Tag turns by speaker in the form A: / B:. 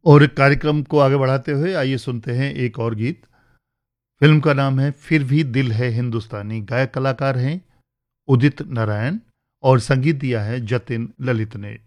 A: और कार्यक्रम को आगे बढ़ाते हुए आइए सुनते हैं एक और गीत। फ़िल्म का नाम है फिर भी दिल है हिंदुस्तानी। गायक कलाकार हैं उदित नारायण और संगीत दिया है जतिन ललित ने।